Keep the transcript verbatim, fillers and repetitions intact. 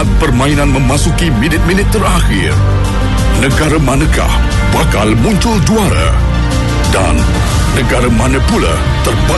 saat permainan memasuki minit-minit terakhir. Negara manakah bakal muncul juara? Dan negara mana pula terpaksa